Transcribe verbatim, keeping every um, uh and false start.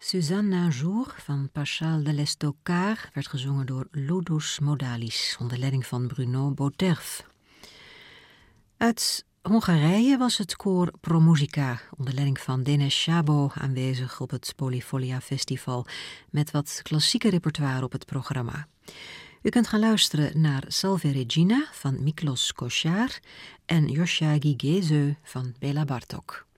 Suzanne un jour van Paschal de l'Estocard werd gezongen door Ludus Modalis onder leiding van Bruno Bauterf. Uit Hongarije was het koor ProMusica onder leiding van Denis Szabo aanwezig op het Polyfolia Festival met wat klassieke repertoire op het programma. U kunt gaan luisteren naar Salve Regina van Miklos Kossár en Josja Gigéző van Béla Bartók.